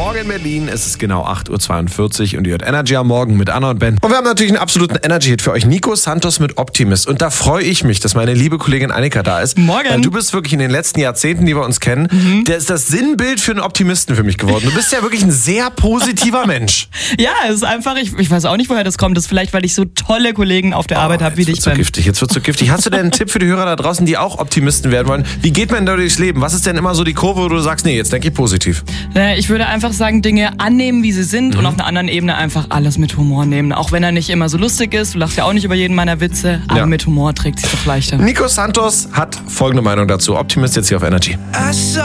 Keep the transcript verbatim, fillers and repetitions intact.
Morgen in Berlin, es ist genau acht Uhr zweiundvierzig und ihr hört Energy am Morgen mit Anna und Ben. Und wir haben natürlich einen absoluten Energy-Hit für euch. Nico Santos mit Optimist. Und da freue ich mich, dass meine liebe Kollegin Annika da ist. Morgen. Weil du bist wirklich in den letzten Jahrzehnten, die wir uns kennen, mhm. der ist das Sinnbild für einen Optimisten für mich geworden. Du bist ja wirklich ein sehr positiver Mensch. Ja, es ist einfach, ich, ich weiß auch nicht, woher das kommt. Das ist vielleicht, weil ich so tolle Kollegen auf der oh, Arbeit habe wie dich, Ben. Jetzt wird's so giftig, jetzt wird's so giftig. Hast du denn einen Tipp für die Hörer da draußen, die auch Optimisten werden wollen? Wie geht man da durchs Leben? Was ist denn immer so die Kurve, wo du sagst, nee, jetzt denke ich positiv? Ich würde einfach sagen, Dinge annehmen, wie sie sind, mhm. und auf einer anderen Ebene einfach alles mit Humor nehmen. Auch wenn er nicht immer so lustig ist, du lachst ja auch nicht über jeden meiner Witze, aber ja. mit Humor trägt sich doch leichter. Nico Santos hat folgende Meinung dazu. Optimist jetzt hier auf Energy.